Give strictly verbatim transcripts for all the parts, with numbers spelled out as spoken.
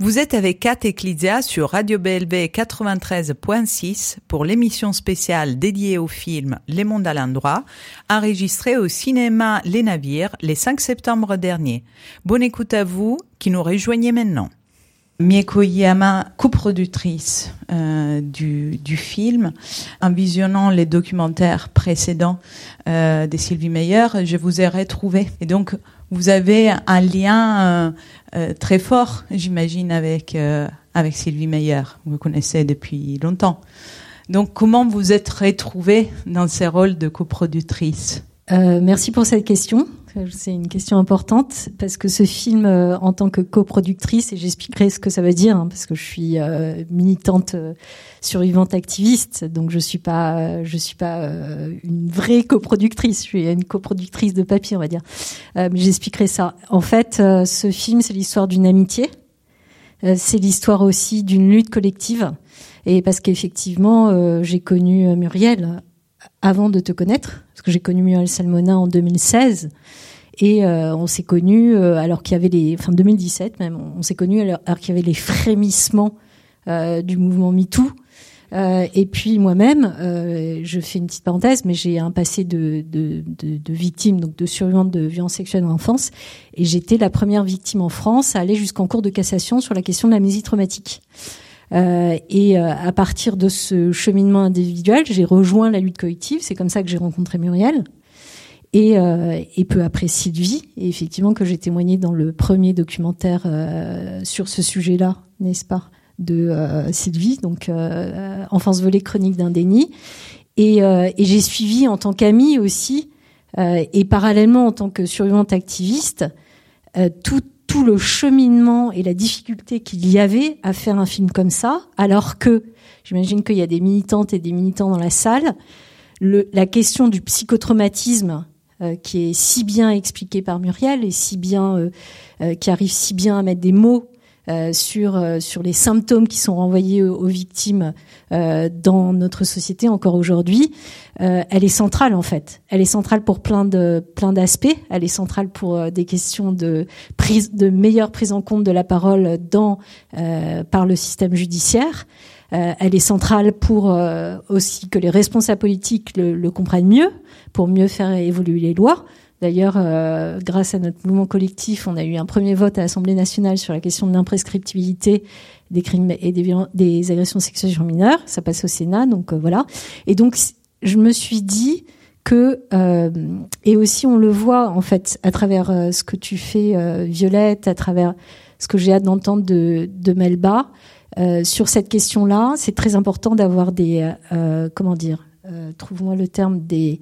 Vous êtes avec Kat et Clizia sur Radio B L V quatre-vingt-treize point six pour l'émission spéciale dédiée au film Les Mondes à l'endroit, enregistrée au cinéma Les Navires le cinq septembre dernier. Bonne écoute à vous qui nous rejoignez maintenant. Mieko Iyama, coproductrice euh, du, du film, en visionnant les documentaires précédents euh, de Sylvie Meyer, je vous ai retrouvé. Et donc, vous avez un lien euh, euh, très fort, j'imagine, avec euh, avec Sylvie Meyer. Vous connaissez depuis longtemps. Donc, comment vous êtes retrouvée dans ces rôles de coproductrice ? Euh, merci pour cette question. C'est une question importante parce que ce film, euh, en tant que coproductrice, et j'expliquerai ce que ça veut dire, hein, parce que je suis euh, militante, euh, survivante, activiste, donc je suis pas, euh, je suis pas euh, une vraie coproductrice. Je suis une coproductrice de papier, on va dire. Euh, mais j'expliquerai ça. En fait, euh, ce film, c'est l'histoire d'une amitié. Euh, c'est l'histoire aussi d'une lutte collective. Et parce qu'effectivement, euh, j'ai connu Muriel avant de te connaître, parce que j'ai connu Muriel Salmona en deux mille seize, et euh, on s'est connus euh, alors qu'il y avait les, enfin deux mille dix-sept même, on s'est connus alors, alors qu'il y avait les frémissements euh, du mouvement MeToo. Euh, et puis moi-même, euh, je fais une petite parenthèse, mais j'ai un passé de, de, de, de victime, donc de survivante de violences sexuelles en enfance, et j'étais la première victime en France à aller jusqu'en cour de cassation sur la question de l'amnésie traumatique. Euh, et euh, à partir de ce cheminement individuel, j'ai rejoint la lutte collective. C'est comme ça que j'ai rencontré Muriel. Et, euh, et peu après Sylvie, et effectivement que j'ai témoigné dans le premier documentaire euh, sur ce sujet-là, n'est-ce pas, de euh, Sylvie, donc euh, Enfance volée, chronique d'un déni. Et, euh, et j'ai suivi en tant qu'amie aussi, euh, et parallèlement en tant que survivante activiste, euh, tout tout le cheminement et la difficulté qu'il y avait à faire un film comme ça, alors que, j'imagine qu'il y a des militantes et des militants dans la salle, le, la question du psychotraumatisme, euh, qui est si bien expliquée par Muriel et si bien, euh, euh, qui arrive si bien à mettre des mots euh, sur euh, sur les symptômes qui sont renvoyés aux, aux victimes euh, dans notre société encore aujourd'hui, euh, elle est centrale en fait. Elle est centrale pour plein de plein d'aspects. Elle est centrale pour euh, des questions de prise de meilleure prise en compte de la parole dans euh, par le système judiciaire. Euh, elle est centrale pour euh, aussi que les responsables politiques le, le comprennent mieux, pour mieux faire évoluer les lois. D'ailleurs, euh, grâce à notre mouvement collectif, on a eu un premier vote à l'Assemblée nationale sur la question de l'imprescriptibilité des crimes et des, violen- des agressions sexuelles sur mineurs. Ça passe au Sénat, donc euh, voilà. Et donc, je me suis dit que, euh, et aussi on le voit en fait à travers euh, ce que tu fais, euh, Violette, à travers ce que j'ai hâte d'entendre de, de Melba, euh, sur cette question-là, c'est très important d'avoir des, euh, comment dire, euh, trouve-moi le terme, des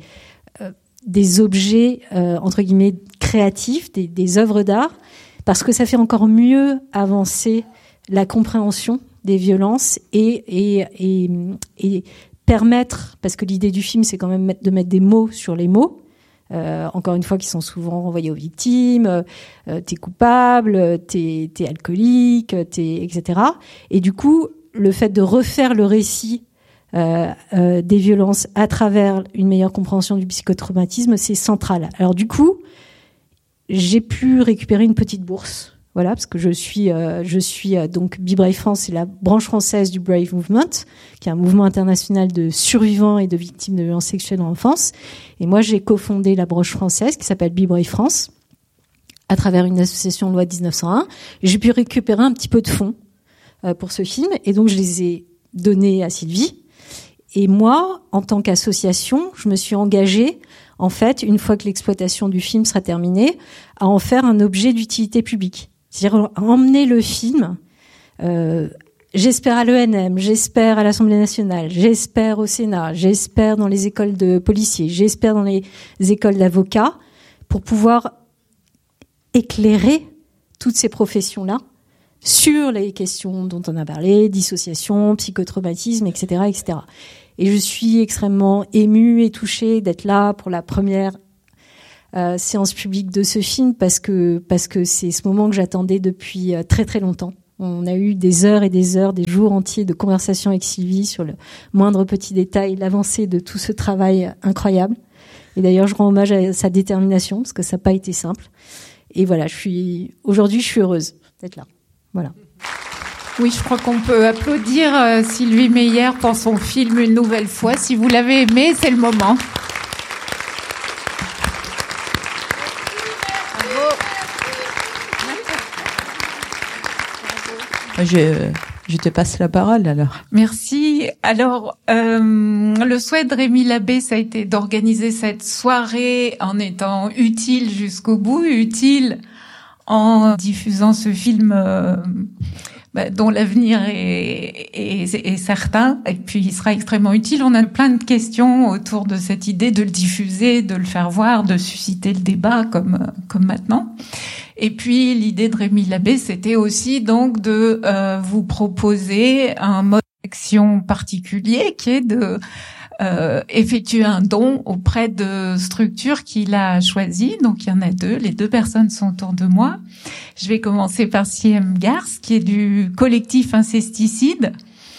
des objets euh, entre guillemets créatifs, des, des œuvres d'art, parce que ça fait encore mieux avancer la compréhension des violences et et et, et permettre, parce que l'idée du film c'est quand même de mettre des mots sur les mots, euh, encore une fois qui sont souvent renvoyés aux victimes, euh, t'es coupable, t'es t'es alcoolique, t'es et cetera. Et du coup le fait de refaire le récit Euh, euh, des violences à travers une meilleure compréhension du psychotraumatisme, c'est central. Alors du coup, j'ai pu récupérer une petite bourse, voilà, parce que je suis, euh, je suis euh, donc Be Brave France, c'est la branche française du Brave Movement, qui est un mouvement international de survivants et de victimes de violences sexuelles en enfance. Et moi, j'ai cofondé la branche française qui s'appelle Be Brave France, à travers une association loi dix-neuf cent un. J'ai pu récupérer un petit peu de fonds euh, pour ce film, et donc je les ai donnés à Sylvie. Et moi, en tant qu'association, je me suis engagée, en fait, une fois que l'exploitation du film sera terminée, à en faire un objet d'utilité publique. C'est-à-dire à emmener le film, euh, j'espère à l'E N M, j'espère à l'Assemblée nationale, j'espère au Sénat, j'espère dans les écoles de policiers, j'espère dans les écoles d'avocats, pour pouvoir éclairer toutes ces professions-là sur les questions dont on a parlé, dissociation, psychotraumatisme, et cetera, et cetera. Et je suis extrêmement émue et touchée d'être là pour la première euh, séance publique de ce film parce que parce que c'est ce moment que j'attendais depuis euh, très très longtemps. On a eu des heures et des heures, des jours entiers de conversations avec Sylvie sur le moindre petit détail, l'avancée de tout ce travail incroyable. Et d'ailleurs, je rends hommage à sa détermination parce que ça n'a pas été simple. Et voilà, je suis aujourd'hui, je suis heureuse d'être là. Voilà. Oui, je crois qu'on peut applaudir euh, Sylvie Meyer pour son film une nouvelle fois. Si vous l'avez aimé, c'est le moment. Je, je te passe la parole alors. Merci. Alors, euh, le souhait de Rémi Labbé, ça a été d'organiser cette soirée en étant utile jusqu'au bout, utile en diffusant ce film euh, bah, dont l'avenir est, est, est certain, et puis il sera extrêmement utile. On a plein de questions autour de cette idée de le diffuser, de le faire voir, de susciter le débat comme comme maintenant. Et puis l'idée de Rémi Labbé, c'était aussi donc de euh, vous proposer un mode d'action particulier qui est de euh, effectuer un don auprès de structures qu'il a choisies. Donc il y en a deux, les deux personnes sont autour de moi. Je vais commencer par Siem Gars, qui est du collectif Incesticide,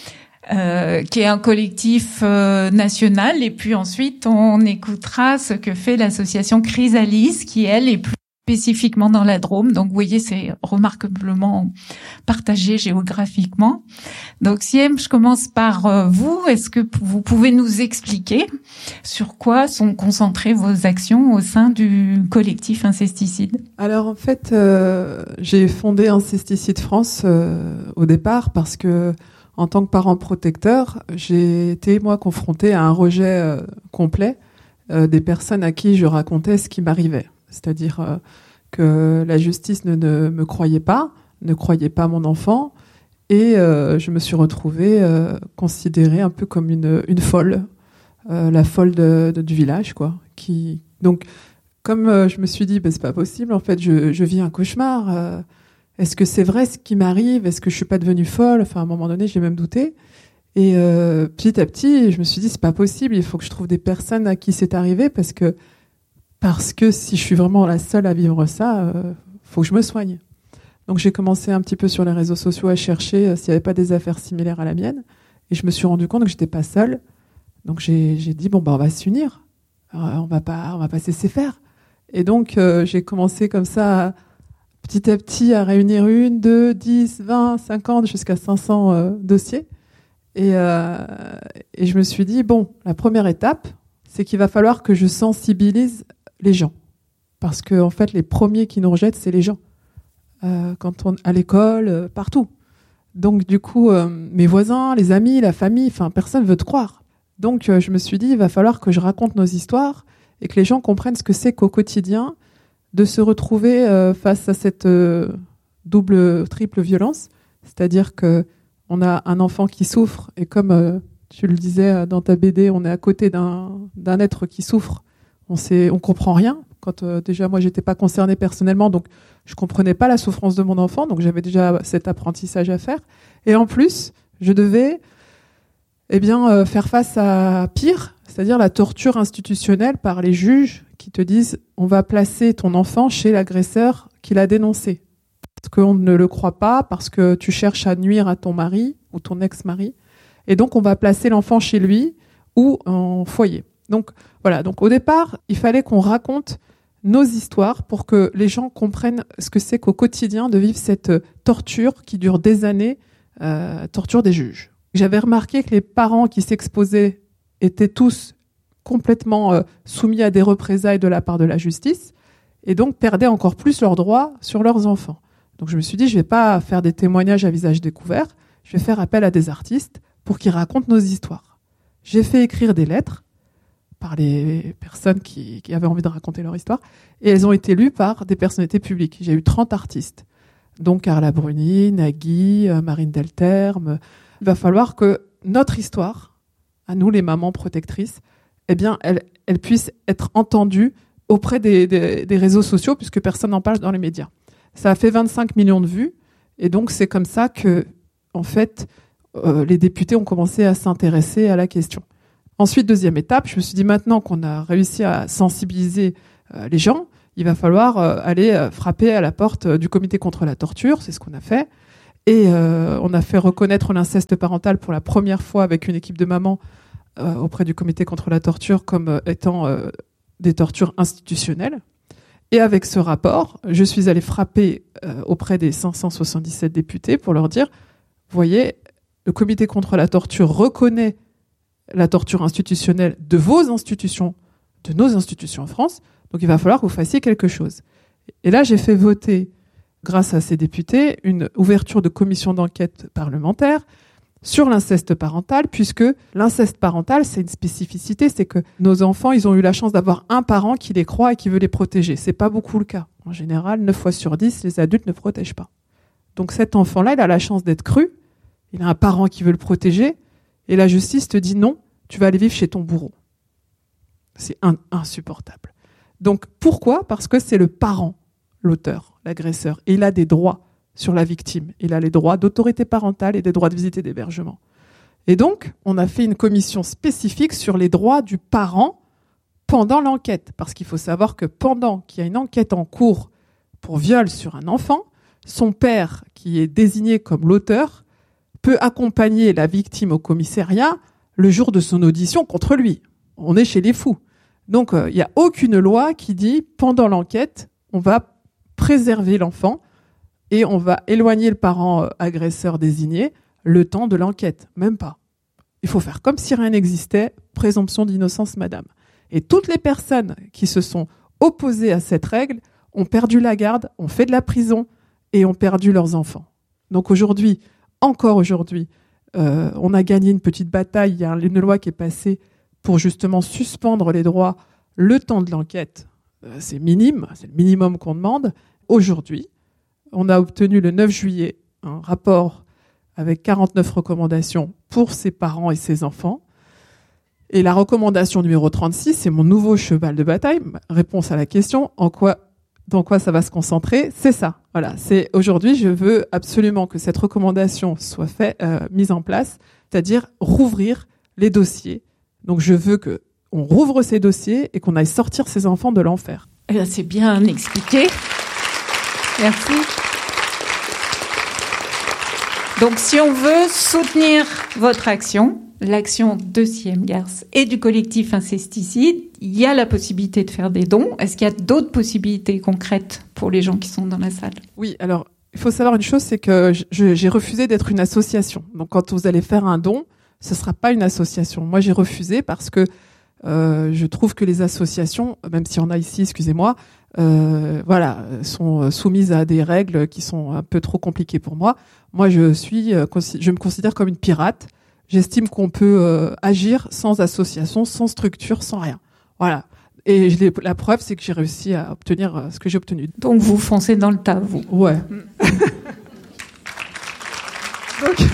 euh, qui est un collectif euh, national. Et puis ensuite, on écoutera ce que fait l'association Chrysalis, qui elle est plus spécifiquement dans la Drôme. Donc, vous voyez, c'est remarquablement partagé géographiquement. Donc, Siem, je commence par euh, vous. Est-ce que vous pouvez nous expliquer sur quoi sont concentrées vos actions au sein du collectif Incesticide ? Alors, en fait, euh, j'ai fondé Incesticide France euh, au départ parce que, en tant que parent protecteur, j'ai été, moi, confrontée à un rejet euh, complet euh, des personnes à qui je racontais ce qui m'arrivait. C'est-à-dire euh, que la justice ne, ne me croyait pas, ne croyait pas mon enfant, et euh, je me suis retrouvée euh, considérée un peu comme une, une folle, euh, la folle de, de, du village, quoi. Qui, donc, comme euh, je me suis dit, ben, c'est pas possible, en fait, je, je vis un cauchemar. Euh, est-ce que c'est vrai ce qui m'arrive ? Est-ce que je suis pas devenue folle ? Enfin, à un moment donné, j'ai même douté. Et euh, petit à petit, je me suis dit, c'est pas possible. Il faut que je trouve des personnes à qui c'est arrivé, parce que Parce que si je suis vraiment la seule à vivre ça, euh, faut que je me soigne. Donc j'ai commencé un petit peu sur les réseaux sociaux à chercher euh, s'il n'y avait pas des affaires similaires à la mienne. Et je me suis rendu compte que j'étais pas seule. Donc j'ai, j'ai dit, bon, bah, on va s'unir. Euh, on va pas, on va pas se laisser faire. Et donc euh, j'ai commencé comme ça, à, petit à petit, à réunir une, deux, dix, vingt, cinquante, jusqu'à cinq cents euh, dossiers. Et, euh, et je me suis dit, bon, la première étape, c'est qu'il va falloir que je sensibilise les gens, parce que en fait les premiers qui nous rejettent, c'est les gens, euh, quand on à l'école, euh, partout. Donc du coup euh, mes voisins, les amis, la famille, enfin personne veut te croire. Donc euh, je me suis dit, il va falloir que je raconte nos histoires et que les gens comprennent ce que c'est qu'au quotidien de se retrouver euh, face à cette euh, double, triple violence, c'est-à-dire que on a un enfant qui souffre, et comme euh, tu le disais dans ta B D, on est à côté d'un d'un être qui souffre. On sait, on comprend rien. Quand euh, déjà moi j'étais pas concernée personnellement, donc je comprenais pas la souffrance de mon enfant, donc j'avais déjà cet apprentissage à faire. Et en plus, je devais, eh bien, euh, faire face à pire, c'est-à-dire la torture institutionnelle par les juges qui te disent on va placer ton enfant chez l'agresseur qui l'a dénoncé, parce qu'on ne le croit pas, parce que tu cherches à nuire à ton mari ou ton ex-mari, et donc on va placer l'enfant chez lui ou en foyer. Donc voilà, donc au départ, il fallait qu'on raconte nos histoires pour que les gens comprennent ce que c'est qu'au quotidien de vivre cette torture qui dure des années, euh, torture des juges. J'avais remarqué que les parents qui s'exposaient étaient tous complètement euh, soumis à des représailles de la part de la justice, et donc perdaient encore plus leurs droits sur leurs enfants. Donc je me suis dit, je vais pas faire des témoignages à visage découvert, je vais faire appel à des artistes pour qu'ils racontent nos histoires. J'ai fait écrire des lettres par les personnes qui, qui avaient envie de raconter leur histoire, et elles ont été lues par des personnalités publiques. J'ai eu trente artistes, dont Carla Bruni, Nagui, Marine Delterme. Il va falloir que notre histoire, à nous les mamans protectrices, eh bien, elle, elle puisse être entendue auprès des, des, des réseaux sociaux, puisque personne n'en parle dans les médias. Ça a fait vingt-cinq millions de vues, et donc c'est comme ça que, en fait, euh, les députés ont commencé à s'intéresser à la question. Ensuite, deuxième étape, je me suis dit, maintenant qu'on a réussi à sensibiliser euh, les gens, il va falloir euh, aller euh, frapper à la porte euh, du comité contre la torture, c'est ce qu'on a fait. Et euh, on a fait reconnaître l'inceste parental pour la première fois avec une équipe de mamans euh, auprès du comité contre la torture comme euh, étant euh, des tortures institutionnelles. Et avec ce rapport, je suis allée frapper euh, auprès des cinq cent soixante-dix-sept députés pour leur dire, Vous voyez, le comité contre la torture reconnaît la torture institutionnelle de vos institutions, de nos institutions en France, donc il va falloir que vous fassiez quelque chose. Et là, j'ai fait voter, grâce à ces députés, une ouverture de commission d'enquête parlementaire sur l'inceste parental, puisque l'inceste parental, c'est une spécificité, c'est que nos enfants, ils ont eu la chance d'avoir un parent qui les croit et qui veut les protéger. C'est pas beaucoup le cas. En général, neuf fois sur dix, les adultes ne protègent pas. Donc cet enfant-là, il a la chance d'être cru, il a un parent qui veut le protéger, et la justice te dit non, tu vas aller vivre chez ton bourreau. C'est un, insupportable. Donc pourquoi ? Parce que c'est le parent, l'auteur, l'agresseur, et il a des droits sur la victime. Il a les droits d'autorité parentale et des droits de visite et d'hébergement. Et donc, on a fait une commission spécifique sur les droits du parent pendant l'enquête. Parce qu'il faut savoir que pendant qu'il y a une enquête en cours pour viol sur un enfant, son père, qui est désigné comme l'auteur, peut accompagner la victime au commissariat le jour de son audition contre lui. On est chez les fous. Donc, il euh, n'y a aucune loi qui dit, pendant l'enquête, on va préserver l'enfant et on va éloigner le parent euh, agresseur désigné le temps de l'enquête. Même pas. Il faut faire comme si rien n'existait, présomption d'innocence, madame. Et toutes les personnes qui se sont opposées à cette règle ont perdu la garde, ont fait de la prison et ont perdu leurs enfants. Donc aujourd'hui, encore aujourd'hui, euh, on a gagné une petite bataille. Il y a une loi qui est passée pour justement suspendre les droits le temps de l'enquête. Euh, c'est minime, c'est le minimum qu'on demande. Aujourd'hui, on a obtenu le neuf juillet un rapport avec quarante-neuf recommandations pour ses parents et ses enfants. Et la recommandation numéro trente-six, c'est mon nouveau cheval de bataille. Réponse à la question, en quoi, dans quoi ça va se concentrer, c'est ça. Voilà, c'est aujourd'hui, je veux absolument que cette recommandation soit fait, euh, mise en place, c'est-à-dire rouvrir les dossiers. Donc je veux que on rouvre ces dossiers et qu'on aille sortir ces enfants de l'enfer. Eh bien, c'est bien expliqué. Merci. Donc, si on veut soutenir votre action, l'action de Siem Garce et du collectif Incesticide, il y a la possibilité de faire des dons. Est-ce qu'il y a d'autres possibilités concrètes pour les gens qui sont dans la salle ? Oui, alors, il faut savoir une chose, c'est que je, j'ai refusé d'être une association. Donc, quand vous allez faire un don, ce sera pas une association. Moi, j'ai refusé parce que euh, je trouve que les associations, même s'il y en a ici, excusez-moi, euh, voilà, sont soumises à des règles qui sont un peu trop compliquées pour moi. Moi, je suis, je me considère comme une pirate. J'estime qu'on peut euh, agir sans association, sans structure, sans rien. Voilà. Et je l'ai, la preuve, c'est que j'ai réussi à obtenir euh, ce que j'ai obtenu. Donc, vous foncez dans le tas, vous. Ouais. Donc,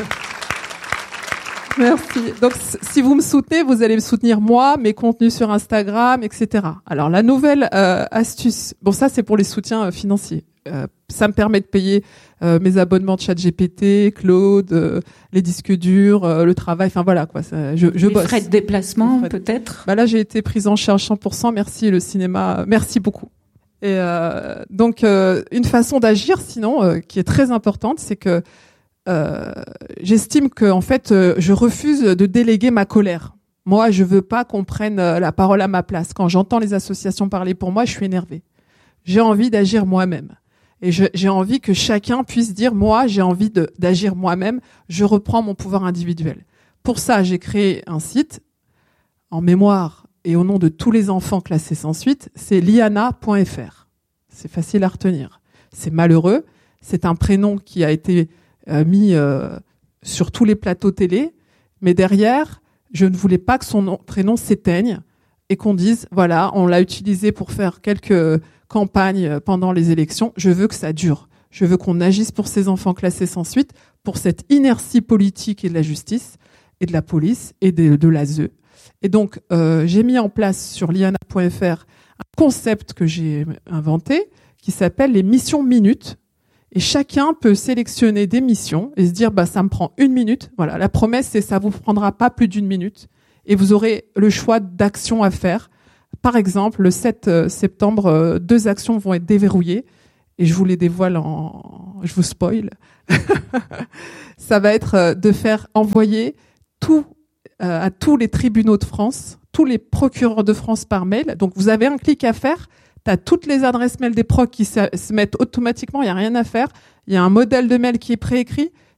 merci. Donc, si vous me soutenez, vous allez me soutenir moi, mes contenus sur Instagram, et cetera. Alors, la nouvelle euh, astuce, bon, ça, c'est pour les soutiens euh, financiers. Euh, ça me permet de payer euh, mes abonnements de ChatGPT, Claude, euh, les disques durs, euh, le travail. Enfin voilà quoi. Ça, je, je les bosse. Frais de déplacement, frais de... peut-être. Bah là, j'ai été prise en charge cent pour cent. Merci le cinéma. Merci beaucoup. Et euh, donc euh, une façon d'agir, sinon, euh, qui est très importante, c'est que euh, j'estime que en fait, euh, je refuse de déléguer ma colère. Moi, je veux pas qu'on prenne euh, la parole à ma place. Quand j'entends les associations parler pour moi, je suis énervée. J'ai envie d'agir moi-même. Et je, j'ai envie que chacun puisse dire, moi, j'ai envie de, d'agir moi-même, je reprends mon pouvoir individuel. Pour ça, j'ai créé un site en mémoire et au nom de tous les enfants classés sans suite, c'est liana point f r. C'est facile à retenir. C'est malheureux, c'est un prénom qui a été euh, mis euh, sur tous les plateaux télé, mais derrière, je ne voulais pas que son nom, prénom s'éteigne et qu'on dise, voilà, on l'a utilisé pour faire quelques campagne pendant les élections. Je veux que ça dure. Je veux qu'on agisse pour ces enfants classés sans suite, pour cette inertie politique et de la justice, et de la police, et de, de l'A S E. Et donc, euh, j'ai mis en place sur liana point f r un concept que j'ai inventé, qui s'appelle les missions minutes. Et chacun peut sélectionner des missions et se dire, bah, ça me prend une minute. Voilà. La promesse, c'est ça vous prendra pas plus d'une minute. Et vous aurez le choix d'actions à faire. Par exemple, le sept septembre, deux actions vont être déverrouillées et je vous les dévoile en, je vous spoil. Ça va être de faire envoyer tout euh, à tous les tribunaux de France, tous les procureurs de France par mail. Donc vous avez un clic à faire. T'as toutes les adresses mail des procs qui se, se mettent automatiquement. Il y a rien à faire. Il y a un modèle de mail qui est préécrit.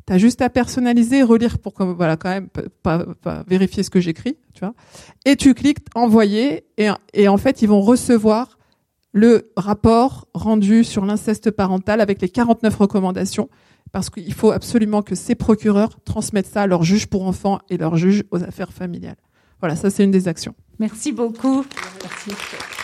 T'as juste à personnaliser, relire pour que, voilà, quand même, pas, pas vérifier ce que j'écris, tu vois. Et tu cliques envoyer et, et en fait, ils vont recevoir le rapport rendu sur l'inceste parental avec les quarante-neuf recommandations parce qu'il faut absolument que ces procureurs transmettent ça à leurs juges pour enfants et leurs juges aux affaires familiales. Voilà, ça c'est une des actions. Merci beaucoup. Merci.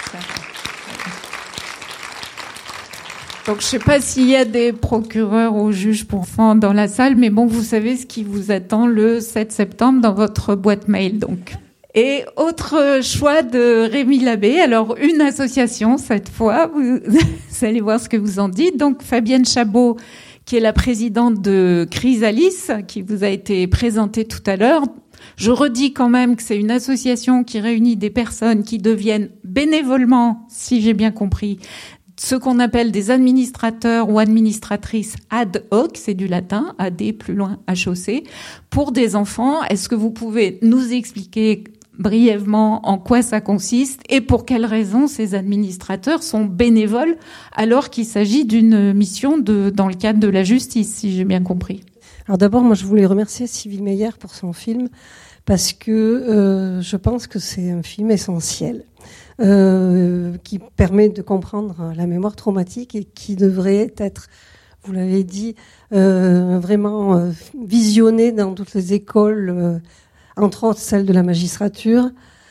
Donc, je sais pas s'il y a des procureurs ou juges pour enfants dans la salle, mais bon, vous savez ce qui vous attend le sept septembre dans votre boîte mail, donc. Et autre choix de Rémi Labbé, alors une association cette fois, vous, vous allez voir ce que vous en dites. Donc, Fabienne Chabot, qui est la présidente de Chrysalis, qui vous a été présentée tout à l'heure. Je redis quand même que c'est une association qui réunit des personnes qui deviennent bénévolement, si j'ai bien compris, ce qu'on appelle des administrateurs ou administratrices ad hoc, c'est du latin, ad plus loin H O C, pour des enfants. Est-ce que vous pouvez nous expliquer brièvement en quoi ça consiste et pour quelles raisons ces administrateurs sont bénévoles alors qu'il s'agit d'une mission de, dans le cadre de la justice, si j'ai bien compris? Alors d'abord, moi je voulais remercier Sylvie Meyer pour son film parce que euh, je pense que c'est un film essentiel. Euh, qui permet de comprendre la mémoire traumatique et qui devrait être, vous l'avez dit, euh, vraiment euh, visionné dans toutes les écoles, euh, entre autres celles de la magistrature,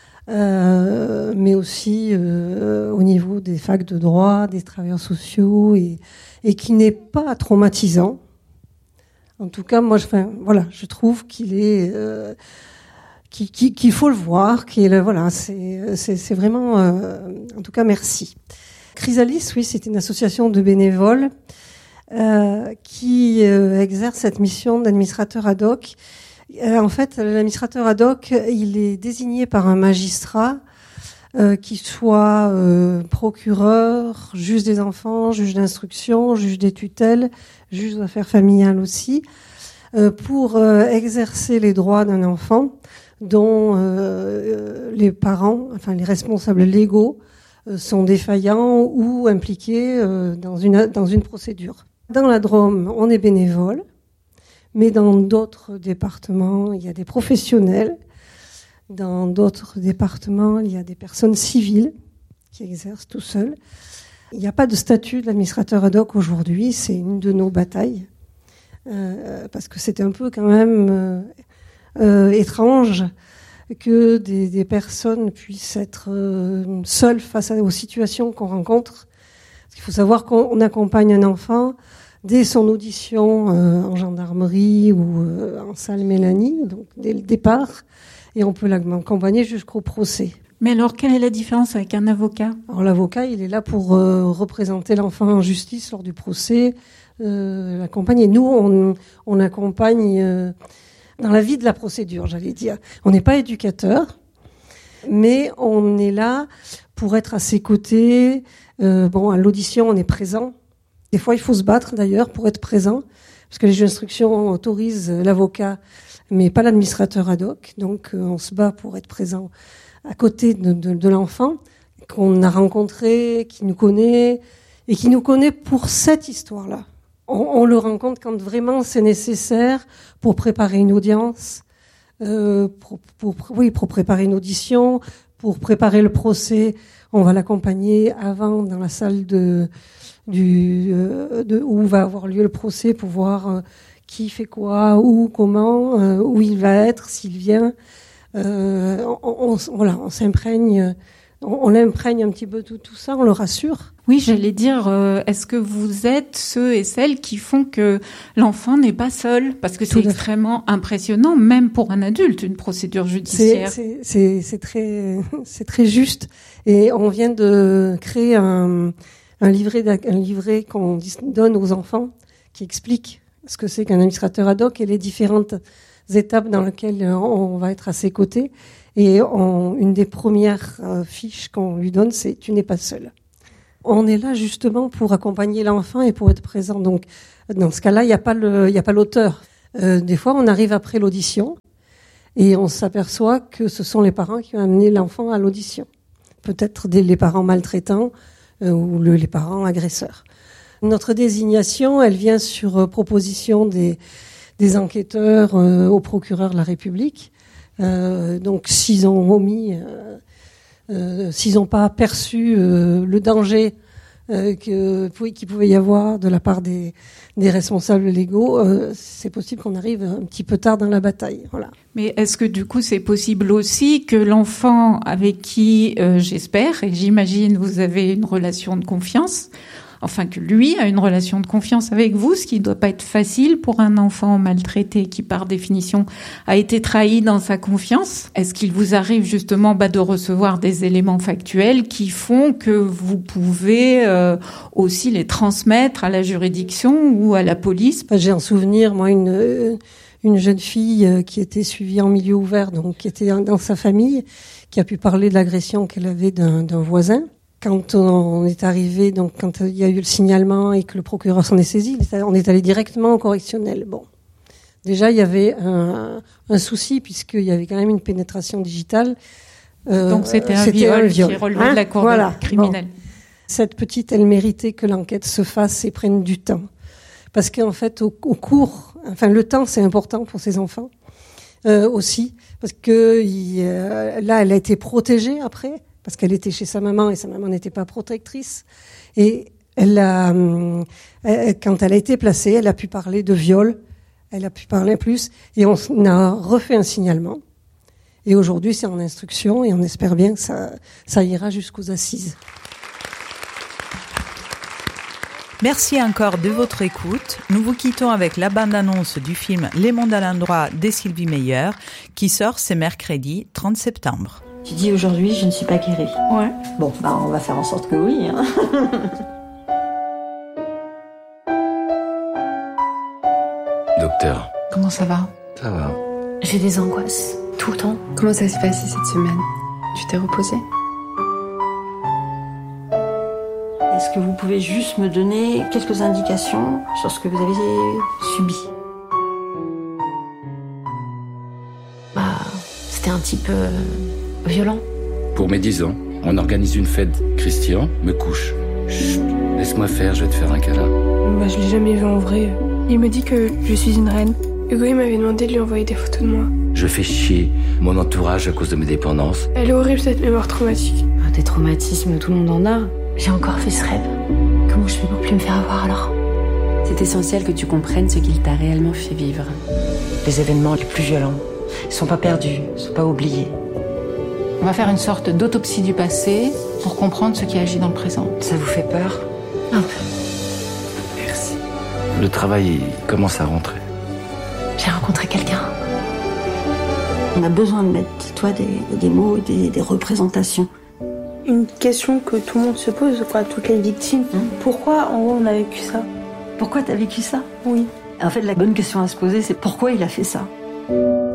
euh, mais aussi euh, au niveau des facs de droit, des travailleurs sociaux, et, et qui n'est pas traumatisant. En tout cas, moi, je, enfin, voilà, je trouve qu'il est... Euh, Qu'il, qu'il, qu'il faut le voir, qu'il voilà, c'est, c'est, c'est vraiment, euh, en tout cas, merci. Chrysalis, oui, c'est une association de bénévoles euh, qui euh, exerce cette mission d'administrateur ad hoc. Euh, en fait, l'administrateur ad hoc, il est désigné par un magistrat, euh, qui soit euh, procureur, juge des enfants, juge d'instruction, juge des tutelles, juge aux affaires familiales aussi, euh, pour euh, exercer les droits d'un enfant dont euh, les parents, enfin les responsables légaux, euh, sont défaillants ou impliqués euh, dans une dans une procédure. Dans la Drôme, on est bénévole, mais dans d'autres départements, il y a des professionnels. Dans d'autres départements, il y a des personnes civiles qui exercent tout seuls. Il n'y a pas de statut d'administrateur ad hoc aujourd'hui, c'est une de nos batailles, euh, parce que c'est un peu quand même... Euh, Euh, étrange que des, des personnes puissent être euh, seules face à, aux situations qu'on rencontre. Parce qu'il faut savoir qu'on accompagne un enfant dès son audition euh, en gendarmerie ou euh, en salle Mélanie, donc dès le départ, et on peut l'accompagner jusqu'au procès. Mais alors, quelle est la différence avec un avocat? Alors l'avocat, il est là pour euh, représenter l'enfant en justice lors du procès, euh, l'accompagner. Nous, on, on accompagne... Euh, dans la vie de la procédure, j'allais dire. On n'est pas éducateur, mais on est là pour être à ses côtés. Euh, bon, à l'audition, on est présent. Des fois, il faut se battre, d'ailleurs, pour être présent, parce que les juges d'instruction autorisent l'avocat, mais pas l'administrateur ad hoc. Donc, euh, on se bat pour être présent à côté de, de, de l'enfant qu'on a rencontré, qui nous connaît, et qui nous connaît pour cette histoire-là. On, on le rencontre quand vraiment c'est nécessaire pour préparer une audience, euh, pour, pour, oui, pour préparer une audition, pour préparer le procès. On va l'accompagner avant dans la salle de, du, euh, de, où va avoir lieu le procès pour voir euh, qui fait quoi, où, comment, euh, où il va être, s'il vient. Euh, on, on, voilà, on s'imprègne. On l'imprègne un petit peu tout, tout ça, on le rassure. Oui, j'allais dire, euh, est-ce que vous êtes ceux et celles qui font que l'enfant n'est pas seul? Parce que c'est extrêmement impressionnant, même pour un adulte, une procédure judiciaire. C'est, c'est, c'est, très, c'est très juste. Et on vient de créer un, un livret, un livret qu'on donne aux enfants qui explique ce que c'est qu'un administrateur ad hoc et les différentes étapes dans lesquelles on va être à ses côtés. Et on, une des premières euh, fiches qu'on lui donne, c'est « Tu n'es pas seul ». On est là justement pour accompagner l'enfant et pour être présent. Donc, dans ce cas-là, il n'y a pas le, il n'y a pas l'auteur. Euh, des fois, on arrive après l'audition et on s'aperçoit que ce sont les parents qui ont amené l'enfant à l'audition. Peut-être des, les parents maltraitants euh, ou le, les parents agresseurs. Notre désignation, elle vient sur euh, proposition des des enquêteurs euh, au procureur de la République. Euh, donc s'ils ont omis, euh, euh, s'ils n'ont pas perçu euh, le danger euh, que, qu'il pouvait y avoir de la part des, des responsables légaux, euh, c'est possible qu'on arrive un petit peu tard dans la bataille. Voilà. Mais est-ce que du coup c'est possible aussi que l'enfant avec qui, euh, j'espère et j'imagine vous avez une relation de confiance, enfin que lui a une relation de confiance avec vous, ce qui ne doit pas être facile pour un enfant maltraité qui par définition a été trahi dans sa confiance. Est-ce qu'il vous arrive justement bah, de recevoir des éléments factuels qui font que vous pouvez euh, aussi les transmettre à la juridiction ou à la police? J'ai en souvenir moi une une jeune fille qui était suivie en milieu ouvert, donc qui était dans sa famille, qui a pu parler de l'agression qu'elle avait d'un, d'un voisin. Quand on est arrivé, donc quand il y a eu le signalement et que le procureur s'en est saisi, on est allé directement au correctionnel. Bon, déjà il y avait un, un souci puisqu'il y avait quand même une pénétration digitale. Euh, donc c'était un c'était viol, un viol qui relevait hein de la cour voilà. criminelle. Bon. Cette petite, elle méritait que l'enquête se fasse et prenne du temps, parce qu'en fait au, au cours, enfin le temps c'est important pour ces enfants euh, aussi, parce que il, euh, là elle a été protégée après. Parce qu'elle était chez sa maman et sa maman n'était pas protectrice. Et elle a, euh, quand elle a été placée, elle a pu parler de viol, elle a pu parler plus, et on a refait un signalement. Et aujourd'hui, c'est en instruction et on espère bien que ça, ça ira jusqu'aux assises. Merci encore de votre écoute. Nous vous quittons avec la bande-annonce du film Les Mondes à l'endroit de Sylvie Meyer, qui sort ce mercredi trente septembre. Tu dis aujourd'hui, je ne suis pas guérie. Ouais. Bon, bah on va faire en sorte que oui. Hein. Docteur. Comment ça va? Ça va. J'ai des angoisses, tout le temps. Comment ça s'est passé cette semaine? Tu t'es reposée? Est-ce que vous pouvez juste me donner quelques indications sur ce que vous avez subi? Bah, c'était un petit peu violent. Pour mes dix ans, on organise une fête. Christian me couche. Chut, laisse-moi faire, je vais te faire un câlin. Bah, je l'ai jamais vu en vrai. Il me dit que je suis une reine. Hugo, il m'avait demandé de lui envoyer des photos de moi. Je fais chier mon entourage à cause de mes dépendances. Elle est horrible, cette mémoire traumatique. Des traumatismes, tout le monde en a. J'ai encore fait ce rêve. Comment je fais pour plus me faire avoir alors? C'est essentiel que tu comprennes ce qu'il t'a réellement fait vivre. Les événements les plus violents ne sont pas perdus, ne sont pas oubliés. On va faire une sorte d'autopsie du passé pour comprendre ce qui agit dans le présent. Ça vous fait peur? Un peu. Merci. Le travail commence à rentrer. J'ai rencontré quelqu'un. On a besoin de mettre, toi, des, des mots, des, des représentations. Une question que tout le monde se pose, quoi, toutes les victimes. Mmh. Pourquoi, en gros, on a vécu ça? Pourquoi t'as vécu ça? Oui. En fait, la bonne question à se poser, c'est pourquoi il a fait ça?